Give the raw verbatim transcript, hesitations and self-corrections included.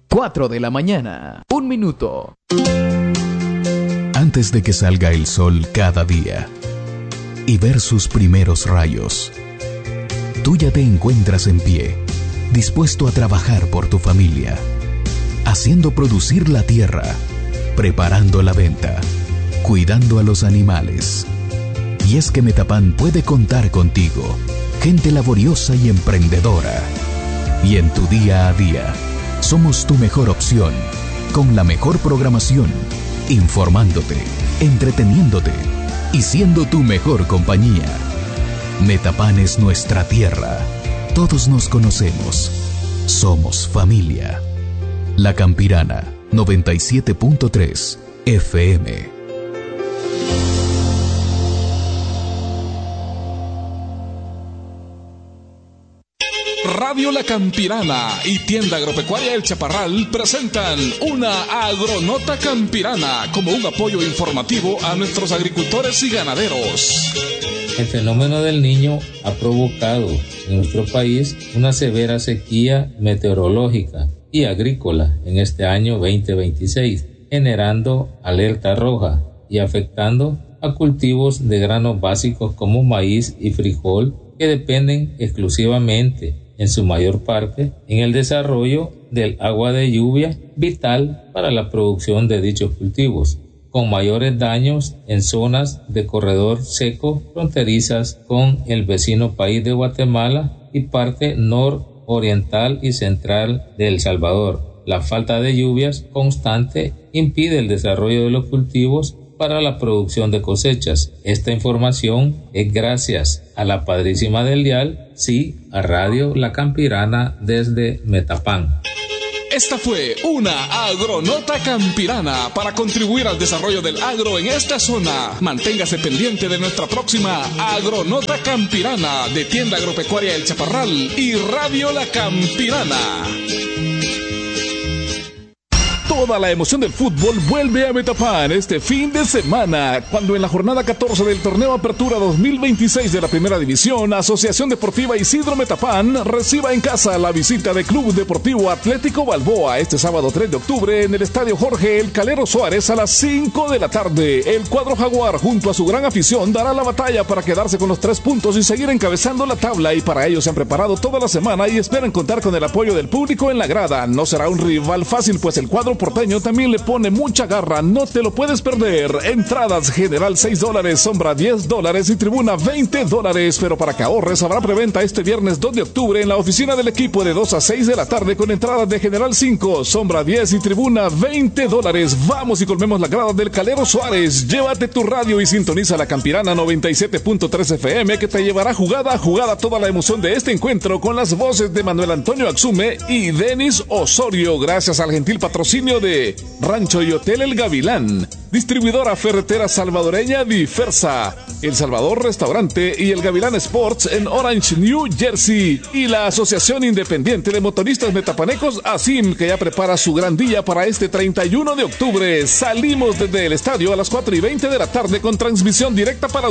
cuatro de la mañana, un minuto. Antes de que salga el sol cada día y ver sus primeros rayos, tú ya te encuentras en pie, dispuesto a trabajar por tu familia, haciendo producir la tierra, preparando la venta, cuidando a los animales. Y es que Metapan puede contar contigo, gente laboriosa y emprendedora. Y en tu día a día, somos tu mejor opción, con la mejor programación, informándote, entreteniéndote y siendo tu mejor compañía. Metapan es nuestra tierra. Todos nos conocemos. Somos familia. La Campirana, noventa y siete punto tres F M. Radio La Campirana y Tienda Agropecuaria El Chaparral presentan una Agronota Campirana como un apoyo informativo a nuestros agricultores y ganaderos. El fenómeno del Niño ha provocado en nuestro país una severa sequía meteorológica y agrícola en este año veinte veintiséis, generando alerta roja y afectando a cultivos de granos básicos como maíz y frijol, que dependen exclusivamente, en su mayor parte, en el desarrollo del agua de lluvia, vital para la producción de dichos cultivos, con mayores daños en zonas de corredor seco fronterizas con el vecino país de Guatemala y parte nororiental y central de El Salvador. La falta de lluvias constante impide el desarrollo de los cultivos para la producción de cosechas. Esta información es gracias a la padrísima del dial, sí, a Radio La Campirana desde Metapan. Esta fue una Agronota Campirana para contribuir al desarrollo del agro en esta zona. Manténgase pendiente de nuestra próxima Agronota Campirana de Tienda Agropecuaria El Chaparral y Radio La Campirana. Toda la emoción del fútbol vuelve a Metapan este fin de semana, cuando en la jornada catorce del torneo Apertura dos mil veintiséis de la Primera División, Asociación Deportiva Isidro Metapan reciba en casa la visita de Club Deportivo Atlético Balboa este sábado tres de octubre en el Estadio Jorge El Calero Suárez a las cinco de la tarde. El cuadro jaguar, junto a su gran afición, dará la batalla para quedarse con los tres puntos y seguir encabezando la tabla, y para ello se han preparado toda la semana y esperan contar con el apoyo del público en la grada. No será un rival fácil, pues el cuadro porteño también le pone mucha garra, no te lo puedes perder. Entradas general seis dólares, sombra diez dólares y tribuna veinte dólares, pero para que ahorres habrá preventa este viernes dos de octubre en la oficina del equipo de dos a seis de la tarde con entradas de general cinco, sombra diez y tribuna veinte dólares. Vamos y colmemos la grada del Calero Suárez. Llévate tu radio y sintoniza La Campirana noventa y siete punto tres F M, que te llevará jugada a jugada toda la emoción de este encuentro con las voces de Manuel Antonio Axume y Denis Osorio, gracias al gentil patrocinio de Rancho y Hotel El Gavilán, distribuidora ferretera salvadoreña Diversa, El Salvador Restaurante y El Gavilán Sports en Orange, New Jersey, y la Asociación Independiente de Motoristas Metapanecos ASIM, que ya prepara su gran día para este treinta y uno de octubre. Salimos desde el estadio a las cuatro y veinte de la tarde con transmisión directa para